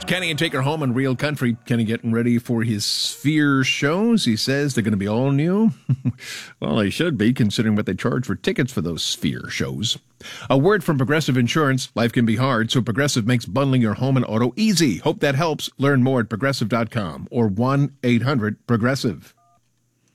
Kenny and Take Her Home on Real Country. Kenny getting ready for his Sphere shows. He says they're going to be all new. Well, they should be, considering what they charge for tickets for those Sphere shows. A word from Progressive Insurance. Life can be hard, so Progressive makes bundling your home and auto easy. Hope that helps. Learn more at Progressive.com or 1-800-PROGRESSIVE.